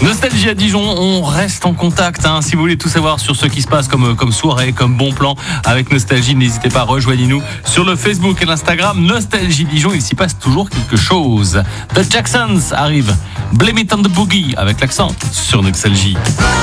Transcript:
Nostalgie à Dijon, on reste en contact. Si vous voulez tout savoir sur ce qui se passe comme soirée, comme bon plan avec Nostalgie, n'hésitez pas, rejoignez-nous sur le Facebook et l'Instagram Nostalgie Dijon. Il s'y passe toujours quelque chose. The Jacksons arrive. Blame It on the Boogie avec l'accent sur Nostalgie.